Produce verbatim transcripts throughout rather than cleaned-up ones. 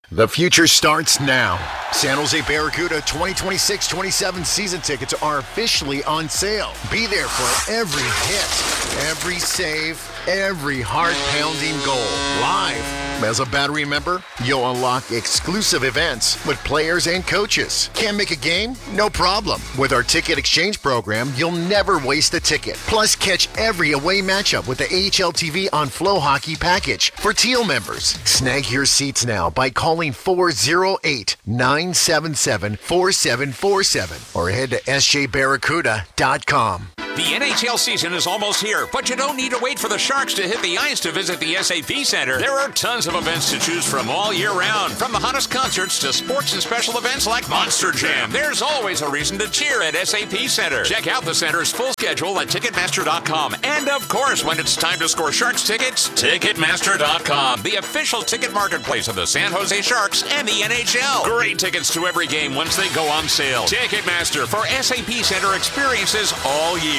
The future starts now. San Jose Barracuda twenty twenty-six twenty-seven season tickets are officially on sale. Be there for every hit, every save, every heart-pounding goal. Live. As a Battery member, you'll unlock exclusive events with players and coaches. Can't make a game? No problem. With our ticket exchange program, you'll never waste a ticket. Plus, catch every away matchup with the A H L T V on Flow Hockey package for Teal members. Snag your seats now by calling four oh eight, nine seven seven, four seven four seven or head to s j barracuda dot com. The N H L season is almost here, but you don't need to wait for the Sharks to hit the ice to visit the S A P Center. There are tons of events to choose from all year round, from the hottest concerts to sports and special events like Monster Jam. There's always a reason to cheer at S A P Center. Check out the center's full schedule at ticketmaster dot com. And of course, when it's time to score Sharks tickets, ticketmaster dot com, the official ticket marketplace of the San Jose Sharks and the N H L. Great tickets to every game once they go on sale. Ticketmaster for S A P Center experiences all year.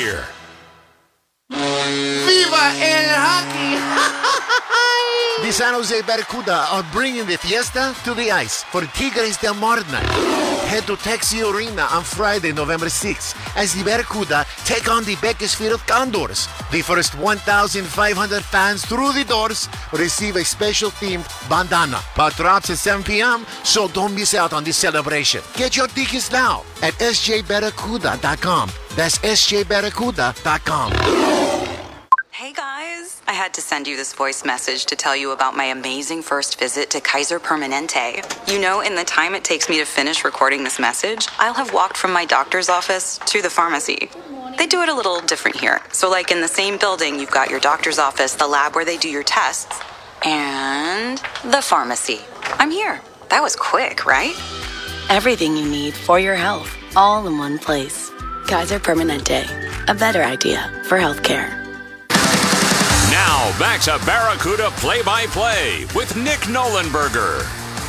Viva el hockey! The San Jose Barracuda are bringing the fiesta to the ice for Tigres del Mar night. Head to Texi Arena on Friday, November sixth, as the Barracuda take on the Bakersfield Condors. The first one thousand five hundred fans through the doors receive a special themed bandana. Puck drops at seven p.m., so don't miss out on this celebration. Get your tickets now at s j barracuda dot com. That's s j barracuda dot com. Hey guys, I had to send you this voice message to tell you about my amazing first visit to Kaiser Permanente. You know, in the time it takes me to finish recording this message, I'll have walked from my doctor's office to the pharmacy. They do it a little different here. So like in the same building, you've got your doctor's office, the lab where they do your tests, and the pharmacy. I'm here. That was quick, right? Everything you need for your health, all in one place. Kaiser Permanente, a better idea for healthcare. Now, back to Barracuda Play-by-Play with Nick Nolenberger.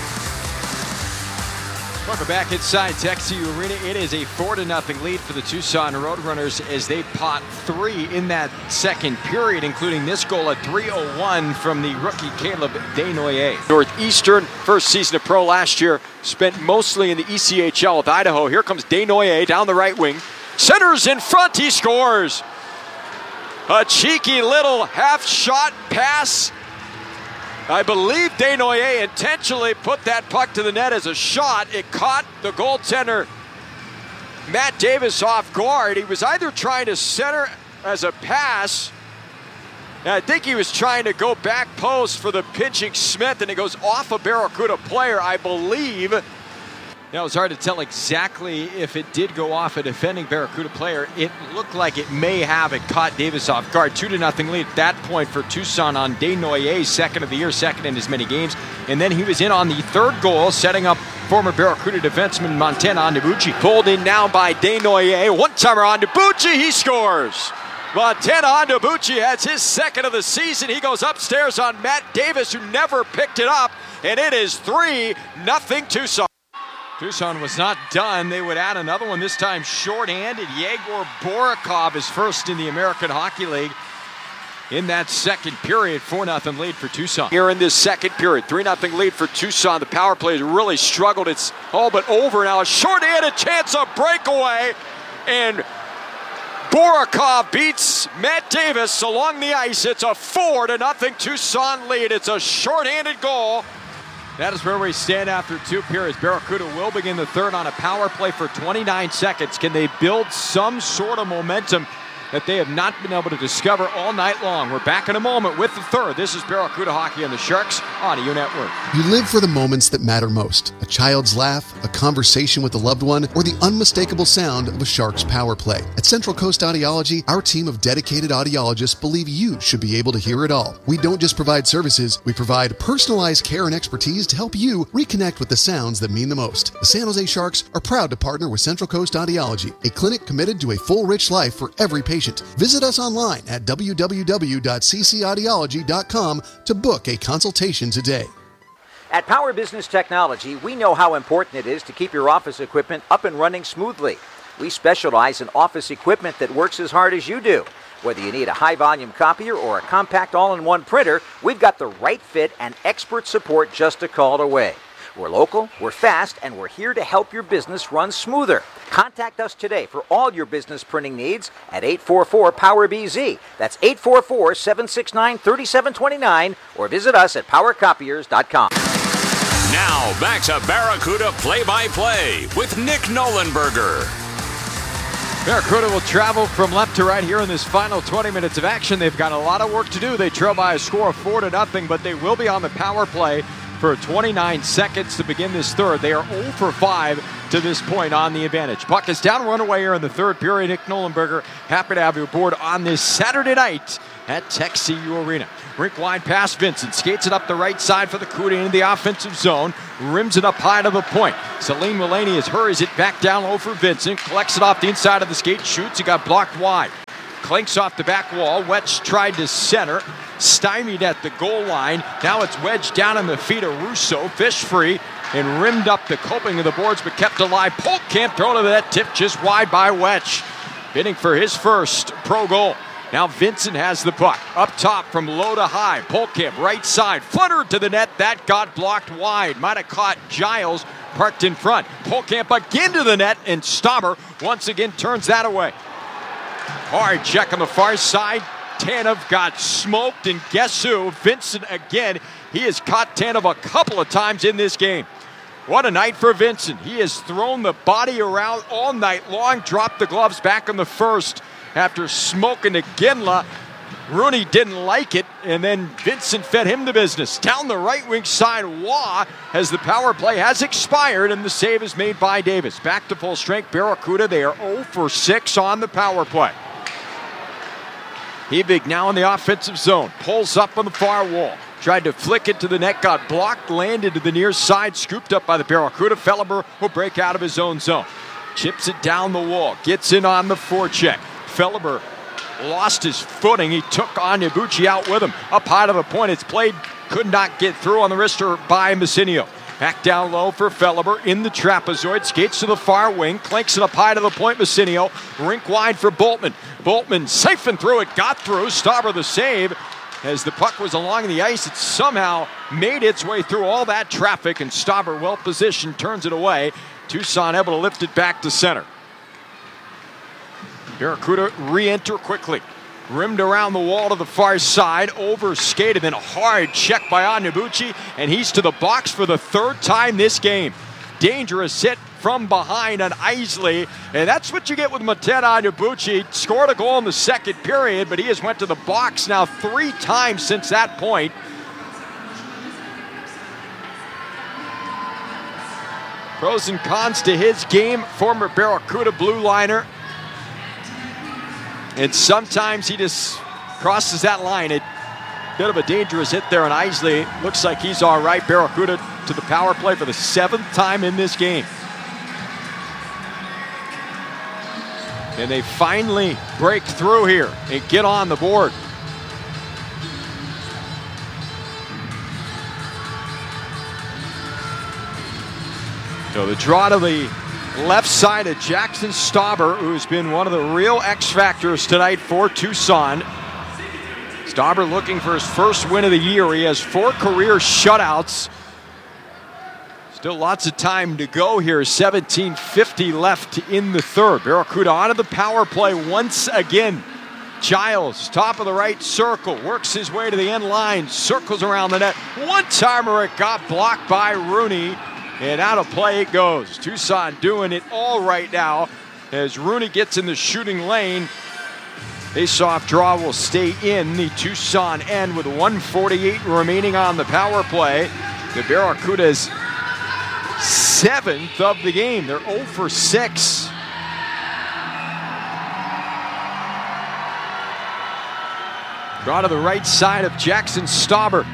Welcome back inside Texas Arena. It is a four to nothing lead for the Tucson Roadrunners as they pot three in that second period, including this goal at three oh one from the rookie Caleb Desnoyers. Northeastern, first season of pro last year, spent mostly in the E C H L with Idaho. Here comes Desnoyers down the right wing. Centers in front, he scores. A cheeky little half-shot pass. I believe Desnoyers intentionally put that puck to the net as a shot. It caught the goaltender, Matt Davis, off guard. He was either trying to center as a pass, and I think he was trying to go back post for the pitching Smith, and it goes off a Barracuda player, I believe. Now, it was hard to tell exactly if it did go off a defending Barracuda player. It looked like it may have. It caught Davis off guard. Two to nothing lead at that point for Tucson on Desnoyers, second of the year, second in as many games. And then he was in on the third goal, setting up former Barracuda defenseman Montana Ondibuchi. Pulled in now by Desnoyers. One-timer Ondibuchi, he scores. Montana Ondibuchi has his second of the season. He goes upstairs on Matt Davis, who never picked it up. And it is three nothing Tucson. Tucson was not done. They would add another one, this time shorthanded. Yegor Borikov is first in the American Hockey League in that second period. four nothing lead for Tucson. Here in this second period, three nothing lead for Tucson. The power play has really struggled. It's all but over now. A shorthanded chance of breakaway. And Borikov beats Matt Davis along the ice. It's a four to nothing Tucson lead. It's a shorthanded goal. That is where we stand after two periods. Barracuda will begin the third on a power play for twenty-nine seconds. Can they build some sort of momentum that they have not been able to discover all night long? We're back in a moment with the third. This is Barracuda Hockey and the Sharks on U Network. You live for the moments that matter most. A child's laugh, a conversation with a loved one, or the unmistakable sound of a Sharks power play. At Central Coast Audiology, our team of dedicated audiologists believe you should be able to hear it all. We don't just provide services, we provide personalized care and expertise to help you reconnect with the sounds that mean the most. The San Jose Sharks are proud to partner with Central Coast Audiology, a clinic committed to a full, rich life for every patient. Visit us online at w w w dot c c audiology dot com to book a consultation today. At Power Business Technology, we know how important it is to keep your office equipment up and running smoothly. We specialize in office equipment that works as hard as you do. Whether you need a high-volume copier or a compact all-in-one printer, we've got the right fit and expert support just a call away. We're local, we're fast, and we're here to help your business run smoother. Contact us today for all your business printing needs at eight four four, power B Z. That's eight four four, seven six nine, three seven two nine, or visit us at power copiers dot com. Now, back to Barracuda Play-by-Play with Nick Nolenberger. Barracuda will travel from left to right here in this final twenty minutes of action. They've got a lot of work to do. They trail by a score of four to nothing, but they will be on the power play for twenty-nine seconds to begin this third. They are zero for five to this point on the advantage. Puck is down, run away here in the third period. Nick Nolenberger, happy to have you aboard on this Saturday night at Tech C U Arena. Rink wide pass, Vincent skates it up the right side for the Cuda into the offensive zone. Rims it up high to the point. Celine Wallenius hurries it back down low for Vincent. Collects it off the inside of the skate. Shoots. It got blocked wide. Clinks off the back wall. Wetch tried to center. Stymied at the goal line. Now it's wedged down in the feet of Russo. Fish free and rimmed up the coping of the boards but kept alive. Polkamp thrown to that tip just wide by Wetch. Bidding for his first pro goal. Now Vincent has the puck. Up top from low to high. Polkamp right side. Fluttered to the net. That got blocked wide. Might have caught Giles parked in front. Polkamp again to the net, and Stauber once again turns that away. Hard check on the far side. Tanev got smoked, and guess who? Vincent again. He has caught Tanev a couple of times in this game. What a night for Vincent. He has thrown the body around all night long. Dropped the gloves back in the first after smoking to Ginla. Rooney didn't like it, and then Vincent fed him the business. Down the right wing side, Waugh, as the power play has expired, and the save is made by Davis. Back to full strength, Barracuda. They are zero for six on the power play. Hebig now in the offensive zone. Pulls up on the far wall. Tried to flick it to the net, got blocked, landed to the near side, scooped up by the Barracuda. Felleber will break out of his own zone. Chips it down the wall, gets in on the forecheck. Felleber lost his footing. He took Onyebuchi out with him. Up high to the point. It's played. Could not get through on the wrister by Messinio. Back down low for Felleber in the trapezoid. Skates to the far wing. Clanks it up high to the point. Messinio. Rink wide for Boltman. Boltman siphoned through it. Got through. Stauber the save. As the puck was along the ice, it somehow made its way through all that traffic, and Stauber, well positioned, turns it away. Tucson able to lift it back to center. Barracuda re-enter quickly. Rimmed around the wall to the far side, over skated, then a hard check by Onyebuchi, and he's to the box for the third time this game. Dangerous hit from behind on Isley, and that's what you get with Meten Onyebuchi. Scored a goal in the second period, but he has went to the box now three times since that point. Pros and cons to his game, former Barracuda blue liner. And sometimes he just crosses that line. A bit of a dangerous hit there on Isley. Looks like he's all right. Barracuda to the power play for the seventh time in this game. And they finally break through here and get on the board. So the draw to the left side of Jackson Stauber, who's been one of the real X factors tonight for Tucson. Stauber looking for his first win of the year. He has four career shutouts. Still lots of time to go here. seventeen fifty left in the third. Barracuda onto the power play once again. Giles, top of the right circle, works his way to the end line, circles around the net. One-timer, it got blocked by Rooney. And out of play it goes. Tucson doing it all right now as Rooney gets in the shooting lane. Face-off draw will stay in the Tucson end with one forty-eight remaining on the power play. The Barracuda's seventh of the game. They're zero for six. Draw to the right side of Jackson Stauber.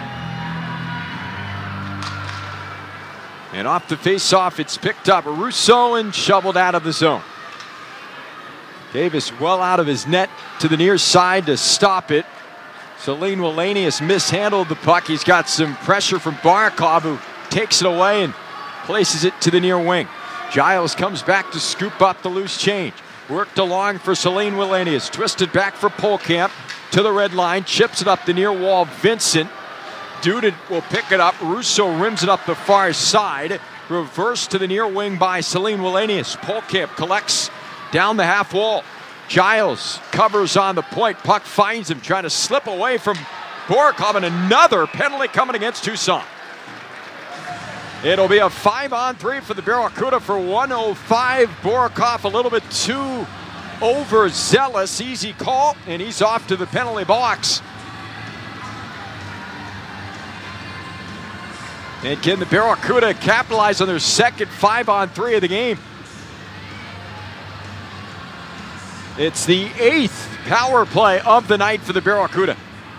And off the face-off, it's picked up. Russo and shoveled out of the zone. Davis well out of his net to the near side to stop it. Celine Wallenius mishandled the puck. He's got some pressure from Barkov, who takes it away and places it to the near wing. Giles comes back to scoop up the loose change. Worked along for Celine Wallenius. Twisted back for Polkamp to the red line. Chips it up the near wall. Vincent Duden will pick it up. Russo rims it up the far side. Reverse to the near wing by Celine Wallenius. Polkamp collects down the half wall. Giles covers on the point. Puck finds him, trying to slip away from Borokov, and another penalty coming against Tucson. It'll be a five on three for the Barracuda for one oh five. Borokov a little bit too overzealous. Easy call, and he's off to the penalty box. And can the Barracuda capitalize on their second five on three of the game? It's the eighth power play of the night for the Barracuda.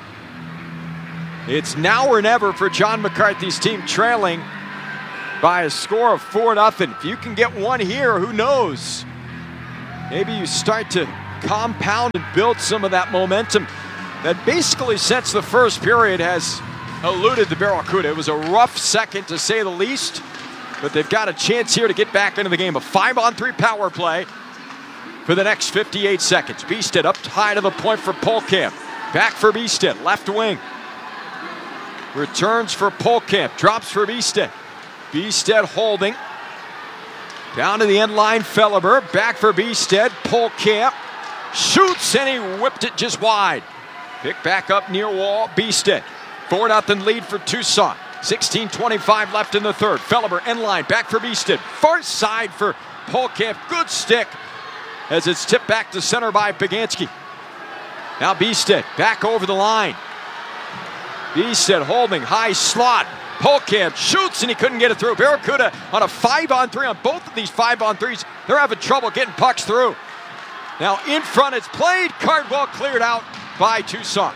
It's now or never for John McCarthy's team, trailing by a score of four nothing. If you can get one here, who knows? Maybe you start to compound and build some of that momentum that basically since the first period has eluded the Barracuda. It was a rough second to say the least, but they've got a chance here to get back into the game. A five on three power play for the next fifty-eight seconds. Beasted up high to the point for Polkamp. Back for Beasted, left wing. Returns for Polkamp, drops for Beasted. Beasted holding. Down to the end line, Felleber. Back for Beasted, Polkamp. Shoots, and he whipped it just wide. Pick back up near wall, Beasted. four nothing lead for Tucson. sixteen twenty-five left in the third. Felleber end line, back for Beasted. Far side for Polkamp. Good stick as it's tipped back to center by Pagansky. Now Beasted back over the line. Beasted holding high slot. Polkamp shoots and he couldn't get it through. Barracuda on a five on three on both of these five on threes. They're having trouble getting pucks through. Now in front it's played. Cardwell cleared out by Tucson.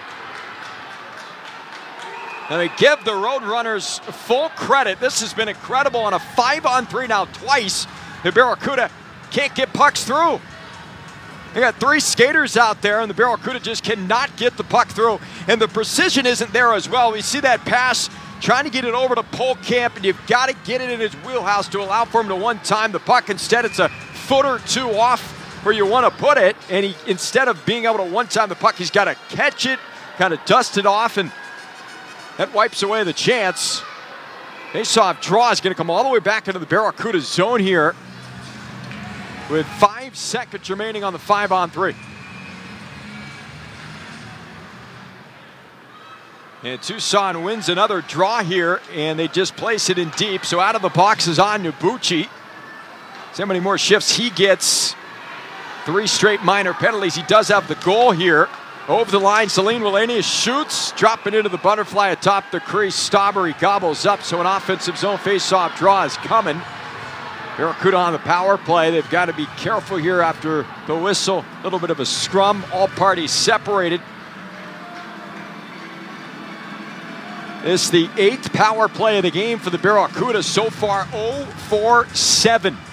Now they give the Roadrunners full credit. This has been incredible on a five on three now twice. The Barracuda can't get pucks through. They got three skaters out there, and the Barracuda just cannot get the puck through. And the precision isn't there as well. We see that pass, trying to get it over to Polkamp, and you've got to get it in his wheelhouse to allow for him to one-time the puck. Instead, it's a foot or two off where you want to put it, and he, instead of being able to one-time the puck, he's got to catch it, kind of dust it off, and that wipes away the chance. Faceoff draw is going to come all the way back into the Barracuda zone here with five seconds remaining on the five on three. And Tucson wins another draw here, and they just place it in deep. So out of the box is on Nobuchi. See how many more shifts he gets. Three straight minor penalties. He does have the goal here. Over the line, Celine Wallenius shoots, dropping into the butterfly atop the crease. Stauber gobbles up, so an offensive zone face-off draw is coming. Barracuda on the power play. They've got to be careful here after the whistle. A little bit of a scrum. All parties separated. It's the eighth power play of the game for the Barracuda. So far, oh for seven.